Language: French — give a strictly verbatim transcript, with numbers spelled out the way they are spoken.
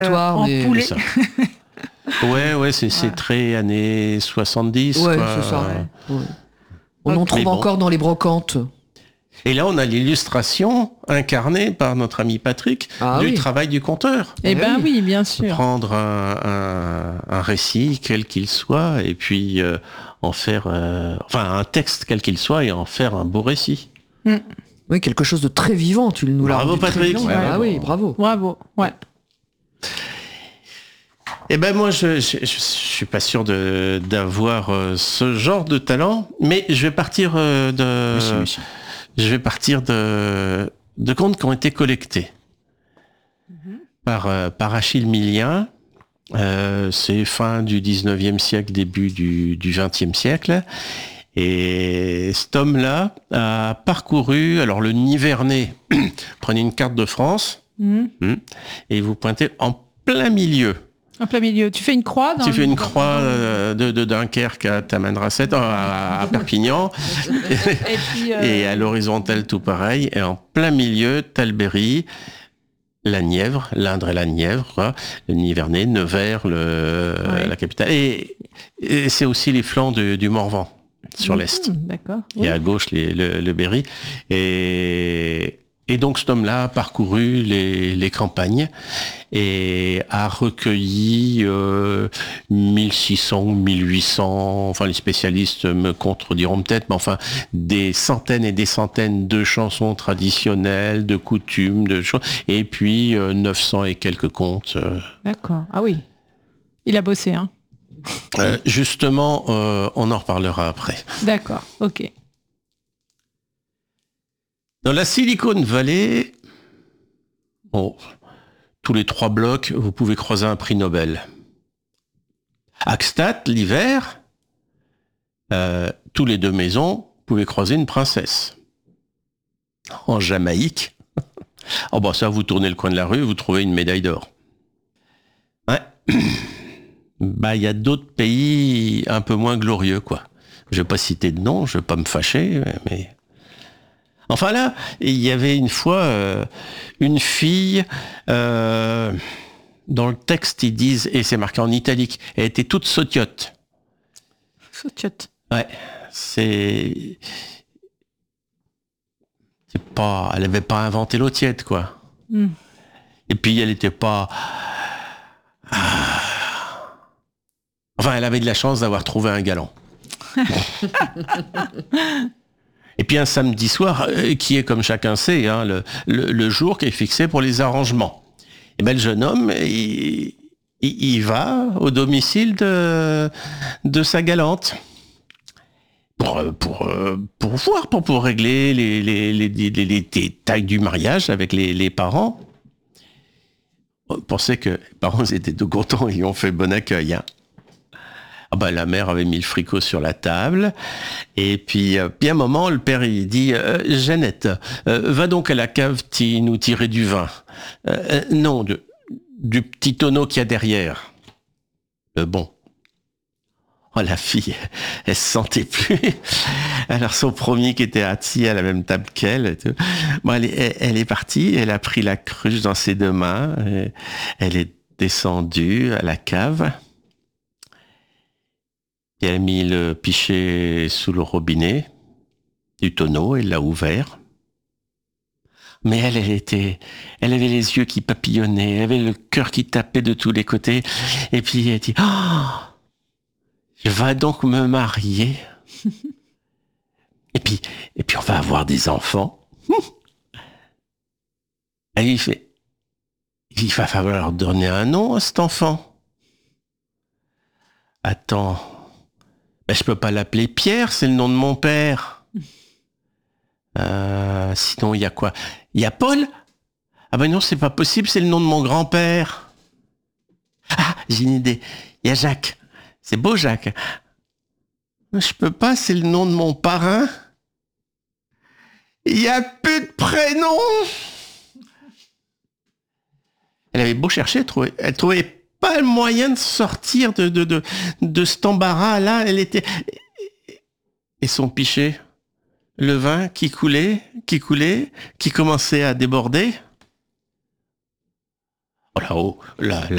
Toi, en mais... poulet. C'est ça. Ouais, ouais, c'est, c'est très années soixante-dix. Ouais, quoi. c'est ça. Euh, Ouais. On en Mais trouve bon. encore dans les brocantes. Et là, on a l'illustration incarnée par notre ami Patrick Ah du oui. travail du conteur. Eh Eh ben oui. oui, bien sûr. Prendre un, un, un récit, quel qu'il soit, et puis euh, en faire... euh, enfin, un texte, quel qu'il soit, et en faire un beau récit. Oui, quelque chose de très vivant. Tu nous l'as Bravo, rendu très Patrick. vivant. Ouais, Ah bon. oui, bravo. Bravo. Ouais. Eh ben moi, je, je, je suis pas sûr de, d'avoir euh, ce genre de talent, mais je vais partir euh, de... Monsieur, monsieur. Je vais partir de, de contes qui ont été collectés par, euh, par Achille Millien. Euh, c'est fin du dix-neuvième siècle, début du, du vingtième siècle. Et cet homme-là a parcouru, alors le Nivernais, prenez une carte de France, Mhm. hmm, et vous pointez en plein milieu. En plein milieu. Tu fais une croix dans Tu le- fais une dans- croix euh, de, de Dunkerque à Tamanrasset, à, à Perpignan, Et puis, euh, et à l'horizontale tout pareil, et en plein milieu, Talberry, la Nièvre, l'Indre et la Nièvre, quoi, le Nivernais, Nevers, le, Ouais. la capitale, et, et c'est aussi les flancs du, du Morvan, sur l'est, Mhm, d'accord. et à gauche les, le, le Berry, et, et donc cet homme-là a parcouru les, les campagnes, et a recueilli euh, mille six cents ou mille huit cents, enfin les spécialistes me contrediront peut-être, mais enfin des centaines et des centaines de chansons traditionnelles, de coutumes, de choses, et puis euh, neuf cents et quelques contes. euh. D'accord. Ah oui. Il a bossé, hein. Euh, justement, euh, on en reparlera après. D'accord. Ok. Dans la Silicon Valley, bon, tous les trois blocs, vous pouvez croiser un prix Nobel. Axtat, l'hiver, euh, tous les deux maisons, vous pouvez croiser une princesse. En Jamaïque, oh bah ça, vous tournez le coin de la rue, vous trouvez une médaille d'or. Ouais. Bah, il y a d'autres pays un peu moins glorieux, quoi. Je vais pas citer de nom, je vais pas me fâcher, mais... Enfin là, il y avait une fois euh, une fille, euh, dans le texte ils disent, et c'est marqué en italique, elle était toute sautiote. Sautiote. Ouais, c'est... c'est pas... Elle avait pas inventé l'eau tiède, quoi. Mm. Et puis elle était pas... Enfin, elle avait de la chance d'avoir trouvé un galant. Et puis un samedi soir, euh, qui est comme chacun sait, hein, le, le, le jour qui est fixé pour les arrangements. Et ben le jeune homme, il, il, il va au domicile de, de sa galante. Pour, euh, pour, euh, pour voir, pour, pour régler les, les, les, les, les, les détails du mariage avec les, les parents. On pensait que les parents étaient tout contents, ils ont fait bon accueil. Hein. Ah bah, la mère avait mis le fricot sur la table, et puis, euh, puis à un moment, le père il dit euh, « Jeannette, euh, va donc à la cave ti- nous tirer du vin. Euh, euh, non, de, du petit tonneau qu'il y a derrière. Euh, » Bon. Oh, la fille, elle se sentait plus. Alors son premier qui était assis à la même table qu'elle, et tout. Bon, elle, est, elle est partie, elle a pris la cruche dans ses deux mains, et elle est descendue à la cave. Et elle a mis le pichet sous le robinet du tonneau, elle l'a ouvert. Mais elle, elle était, elle avait les yeux qui papillonnaient, elle avait le cœur qui tapait de tous les côtés. Et puis elle dit, oh, je vais donc me marier. et puis, et puis on va avoir des enfants. Elle lui fait, il va falloir donner un nom à cet enfant. Attends. Ben, je peux pas l'appeler Pierre, c'est le nom de mon père. Euh, sinon, il y a quoi? Il y a Paul? Ah ben non, c'est pas possible, c'est le nom de mon grand-père. Ah, j'ai une idée. Il y a Jacques. C'est beau, Jacques. Je peux pas, c'est le nom de mon parrain. Il y a plus de prénom. Elle avait beau chercher, elle trouvait, elle trouvait pas le moyen de sortir de, de, de, de cet embarras-là. Elle était... Et son pichet, le vin qui coulait, qui coulait, qui commençait à déborder. Oh, là-haut, la,